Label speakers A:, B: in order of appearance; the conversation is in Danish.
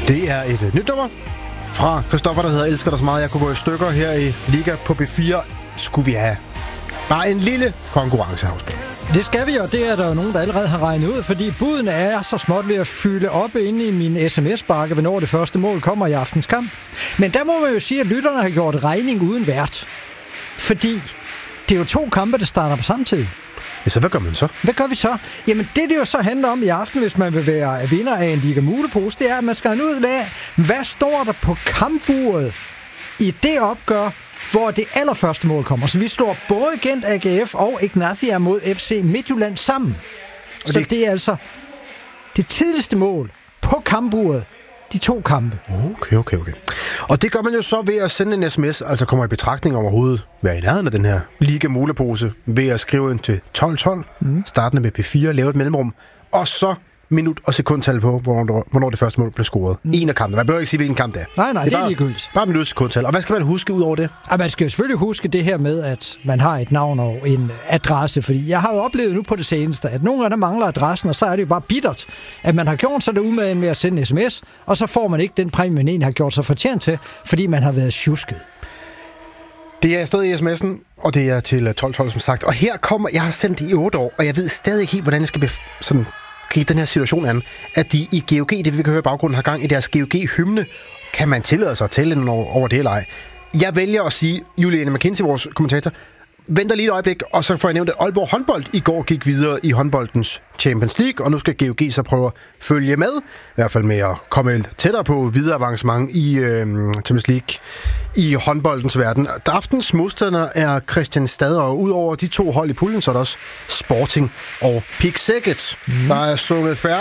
A: Det er et nyt nummer fra Christoffer, der hedder Elsker dig så meget. Jeg kunne gå i stykker her i Liga på B4. Skulle vi have bare en lille konkurrence her.
B: Det skal vi, og det er der jo nogen, der allerede har regnet ud, fordi budene er så småt ved at fylde op inde i min sms-bakke, hvornår det første mål kommer i aftens kamp. Men der må man jo sige, at lytterne har gjort regning uden vært. Fordi det er jo 2 kampe, der starter på samme tid.
A: Ja, så hvad gør man så?
B: Hvad gør vi så? Jamen det jo så handler om i aften, hvis man vil være vinder af en Liga Mulepose, det er, at man skal have ud af, hvad står der på kampburet i det opgør, hvor det allerførste mål kommer. Så vi slår både Gent AGF og Ignatia mod FC Midtjylland sammen. Og så det er altså det tidligste mål på kampburet, de 2 kampe.
A: Okay. Og det gør man jo så ved at sende en sms, altså kommer i betragtning overhovedet, være i nærheden af den her Liga Mulepose, ved at skrive ind til 1212, startende med P4, lave et mellemrum, og så minut og sekundtal på, hvornår det første mål blev scoret. En af kampene. Man behøver ikke sige, hvilken kamp det er.
B: Nej, det er ligegyldigt.
A: Bare minut og sekundtal. Og hvad skal man huske ud over det?
B: Ja, man skal jo selvfølgelig huske det her med, at man har et navn og en adresse, fordi jeg har jo oplevet nu på det seneste, at nogle af dem mangler adressen, og så er det jo bare bittert, at man har gjort sig det umage med at sende en sms, og så får man ikke den præmie, man egentlig har gjort sig fortjent til, fordi man har været sjusket.
A: Det er stadig i sms'en, og det er til 1212, som sagt. Og her kommer, jeg har sendt det i 8 år, og jeg ved stadig ikke helt, hvordan jeg skal gribe den her situation an, at de i GOG, det vi kan høre i baggrunden, har gang i deres GOG-hymne. Kan man tillade sig at tale over det eller ej? Jeg vælger at sige, Juliane McKinsey, vores kommentator, venter lige et øjeblik, og så får jeg nævnt, at Aalborg håndbold i går gik videre i håndboldens Champions League, og nu skal GOG så prøve at følge med, i hvert fald med at komme tættere på videre avancement i Champions League i håndboldens verden. Aftens modstander er Kristianstad, og udover de 2 hold i puljen, så er der også Sporting og Pick Szeged, der er sunget færdig.